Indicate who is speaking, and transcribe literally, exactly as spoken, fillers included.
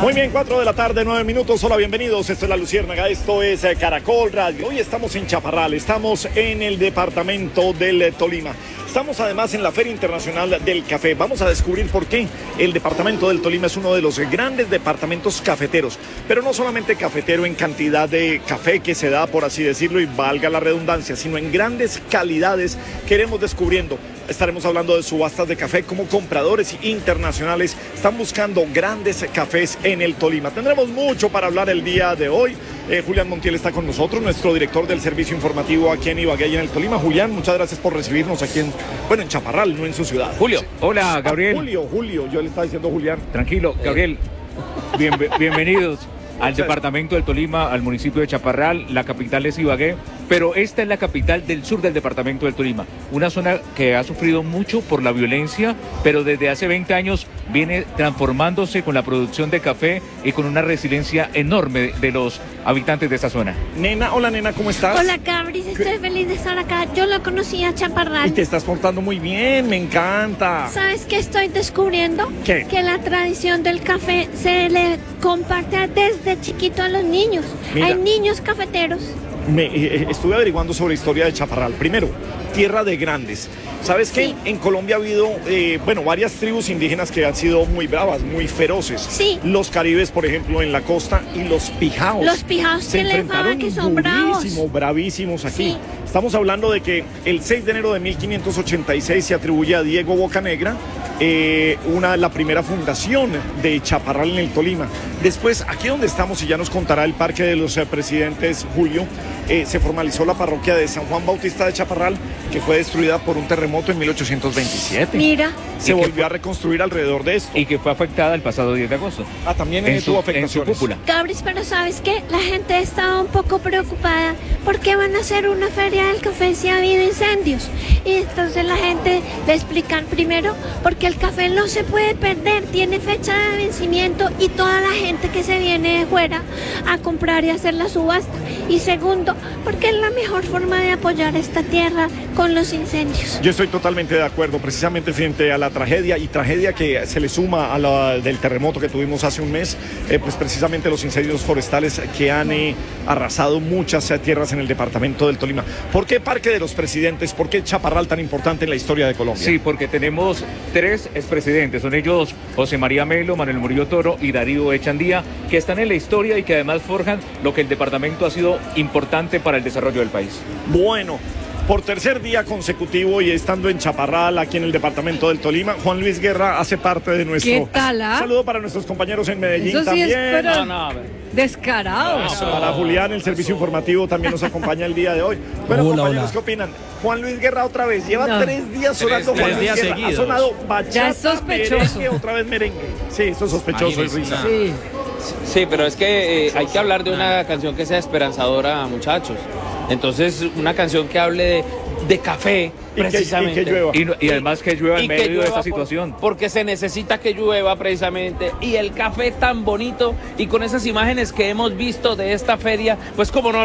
Speaker 1: Muy bien, cuatro de la tarde, nueve minutos. Hola, bienvenidos. Esto es La Luciérnaga, esto es eh, Caracol Radio. Hoy estamos en Chaparral, estamos en el departamento del eh, Tolima. Estamos además en la Feria Internacional del Café. Vamos a descubrir por qué el departamento del Tolima es uno de los grandes departamentos cafeteros. Pero no solamente cafetero en cantidad de café que se da, por así decirlo, y valga la redundancia, sino en grandes calidades que iremos descubriendo. Estaremos hablando de subastas de café, como compradores internacionales están buscando grandes cafés en el Tolima. Tendremos mucho para hablar el día de hoy. Eh, Julián Montiel está con nosotros, nuestro director del servicio informativo aquí en Ibagué y en el Tolima. Julián, muchas gracias por recibirnos aquí en, bueno, en Chaparral, no en su ciudad.
Speaker 2: Julio, hola Gabriel.
Speaker 1: Ah, Julio, Julio, yo le estaba diciendo Julián.
Speaker 2: Tranquilo, Gabriel, bien, bienvenidos al departamento del Tolima, al municipio de Chaparral. La capital es Ibagué, pero esta es la capital del sur del departamento del Tolima, una zona que ha sufrido mucho por la violencia, pero desde hace veinte años viene transformándose con la producción de café y con una resiliencia enorme de los habitantes de esta zona.
Speaker 1: Nena, hola nena, ¿cómo estás?
Speaker 3: Hola Cabris, estoy feliz de estar acá. Yo lo conocí a Chaparral.
Speaker 1: Y te estás portando muy bien, me encanta.
Speaker 3: ¿Sabes qué estoy descubriendo?
Speaker 1: ¿Qué?
Speaker 3: Que la tradición del café se le comparte desde chiquito a los niños.
Speaker 1: Mira.
Speaker 3: Hay niños cafeteros.
Speaker 1: Me, eh, estuve averiguando sobre la historia de Chaparral. Primero, tierra de grandes. ¿Sabes qué?
Speaker 3: Sí.
Speaker 1: En Colombia ha habido, eh, bueno, varias tribus indígenas que han sido muy bravas, muy feroces.
Speaker 3: Sí.
Speaker 1: Los caribes, por ejemplo, en la costa, y los pijaos.
Speaker 3: Los pijaos
Speaker 1: se
Speaker 3: que le
Speaker 1: enfrentaron
Speaker 3: llaman que son bravos.
Speaker 1: durísimo, bravísimos aquí.
Speaker 3: Sí.
Speaker 1: Estamos hablando de que el seis de enero de mil quinientos ochenta y seis se atribuye a Diego Bocanegra eh, una, la primera fundación de Chaparral en el Tolima. Después, aquí donde estamos, y ya nos contará el Parque de los eh, Presidentes, Julio, eh, se formalizó la parroquia de San Juan Bautista de Chaparral, que fue destruida por un terremoto en mil ochocientos veintisiete.
Speaker 3: Mira.
Speaker 1: Se
Speaker 2: Y que
Speaker 1: volvió
Speaker 2: fue-
Speaker 1: a reconstruir alrededor de esto.
Speaker 2: Y que fue afectada el pasado diez de agosto.
Speaker 1: Ah, también
Speaker 2: En
Speaker 1: eh,
Speaker 2: su,
Speaker 1: tuvo
Speaker 2: en su
Speaker 1: afectaciones.
Speaker 2: cúpula.
Speaker 3: Cabris, pero ¿sabes qué? La gente estaba un poco preocupada porque van a hacer una feria del café si ha habido incendios. Y entonces la gente le explican primero porque el café no se puede perder, tiene fecha de vencimiento y toda la gente que se viene de fuera a comprar y hacer la subasta. Y segundo, porque es la mejor forma de apoyar esta tierra con los incendios.
Speaker 1: Yo estoy totalmente de acuerdo, precisamente frente a la tragedia, y tragedia que se le suma a la del terremoto que tuvimos hace un mes, eh, pues precisamente los incendios forestales que han eh, arrasado muchas eh, tierras en el departamento del Tolima. ¿Por qué Parque de los Presidentes? ¿Por qué Chaparral tan importante en la historia de Colombia?
Speaker 2: Sí, porque tenemos tres expresidentes, son ellos José María Melo, Manuel Murillo Toro y Darío Echandía, que están en la historia y que además forjan lo que el departamento ha sido importante para el desarrollo del país.
Speaker 1: Bueno, por tercer día consecutivo y estando en Chaparral, aquí en el departamento del Tolima, Juan Luis Guerra hace parte de nuestro...
Speaker 4: ¿Qué tal, ah?
Speaker 1: Saludo para nuestros compañeros en Medellín
Speaker 4: Eso sí
Speaker 1: también.
Speaker 4: es, pero
Speaker 2: No, no,
Speaker 4: descarados.
Speaker 1: Eso, para Julián, el servicio informativo también nos acompaña el día de hoy. Bueno,
Speaker 5: Hola,
Speaker 1: compañeros,
Speaker 5: hola.
Speaker 1: ¿qué opinan? Juan Luis Guerra otra vez, lleva
Speaker 4: No.
Speaker 1: tres días sonando
Speaker 5: Tres
Speaker 1: Juan Luis
Speaker 5: días
Speaker 1: Guerra.
Speaker 5: seguidos.
Speaker 1: Ha sonado bachata,
Speaker 4: Ya es sospechoso.
Speaker 1: merengue, otra vez merengue. Sí, eso es sospechoso, es risa.
Speaker 4: Sí.
Speaker 6: Sí, pero es que eh, hay que hablar de una canción que sea esperanzadora, muchachos. Entonces, una canción que hable de, de café,
Speaker 1: Y que-
Speaker 6: precisamente.
Speaker 1: y que llueva.
Speaker 2: Y, no- y además que llueva en
Speaker 6: Y que
Speaker 2: medio de
Speaker 6: llueva
Speaker 2: esta
Speaker 6: por-
Speaker 2: situación.
Speaker 6: porque se necesita que llueva precisamente. Y el café tan bonito y con esas imágenes que hemos visto de esta feria, pues como no